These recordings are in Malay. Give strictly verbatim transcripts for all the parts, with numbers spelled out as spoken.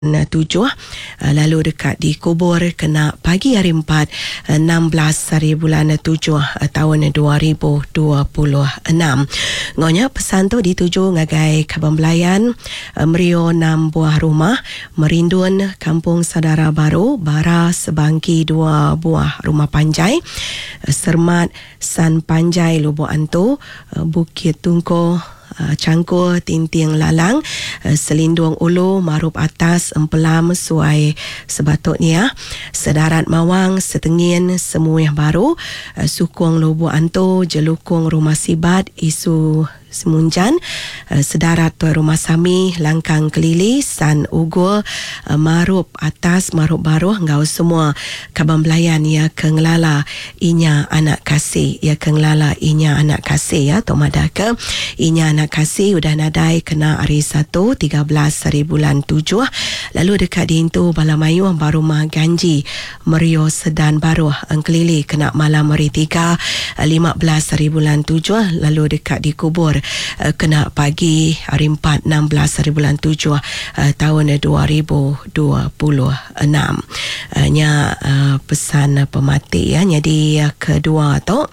tujuh lalu dekat dikubur kena pagi hari empat enam belas hari bulan tujuh tahun dua ribu dua puluh enam. Ngonya pesan tu dituju ngagai Kaban Belayan, merio enam buah rumah, merindun kampung saudara baru, bara sebangki dua buah rumah panjai, Sermat San Panjai Lubuk Antu, Bukit Tungku Cangkur Tinting Lalang, Selindung Ulu Marup Atas Empelam Suai Sebatutnya, Sedarat Mawang Setengin Semuih Baru, Sukong Lubuk Antu, Jelukung Rumah Sibat Isu Semunjan, Sedarat Tuai Rumah Sami Langkang Kelili San Ugul Marup Atas Marup Baru ngau semua Kaban Belayan ya kenglala inya anak kasih ya kenglala inya anak kasih ya tomadaka inya anak kasih udah nadai kena hari satu tiga belas hari bulan tujuh lalu dekat dintu Balamayu baru mah ganji merio sedan baru Kelili kena malam hari tiga lima belas hari bulan tujuh lalu dekat dikubur kena pagi hari empat enam belas hari bulan tujuh tahun dua ribu dua puluh enam. Nya pesan pemati ya. Jadi kedua tu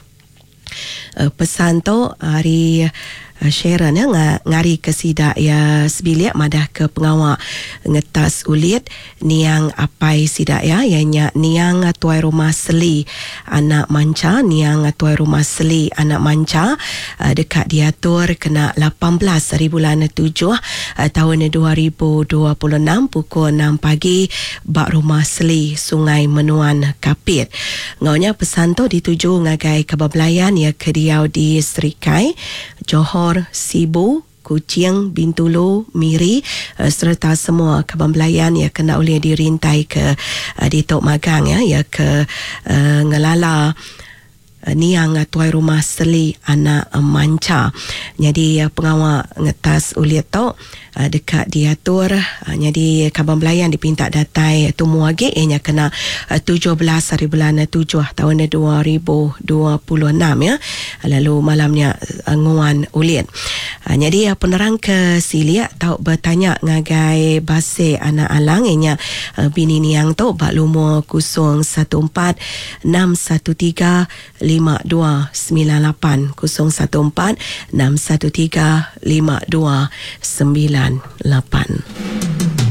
pesan tu hari Sharon ya ngari ke sidak ya sebilik madah ke pengawak ngetas ulit niang apai sidak ya ianya niang tuai rumah seli anak manca niang tuai rumah seli anak manca dekat diatur kena lapan belas hari bulan tujuh tahun dua ribu dua puluh enam pukul enam pagi bak rumah seli Sungai Menuan Kapit. Ngaunya pesan tu dituju ngagai Kaban Belayan ya kediau di Serikai, Johor, Sibu, Kuching, Bintulu, Miri serta semua Kaban Belayan ya kena oleh dirintai ke uh, di Tok Magang ya ya ke uh, ngelala uh, niang tuai rumah seli anak uh, manca. Jadi uh, pengawal ngetas ulit tu uh, dekat diatur uh, jadi Kaban Belayan dipinta datai tu muage ianya kena uh, tujuh belas hari bulan tujuh tahun dua ribu dua puluh enam ya. Lalu malamnya uh, nguan ulit. Uh, jadi uh, penerang ke silia tau bertanya ngagai base anak alang ianya uh, bini niang tu bak lumur kosong satu empat enam satu tiga lima dua sembilan lapan kosong satu empat enam satu tiga lima dua sembilan lapan.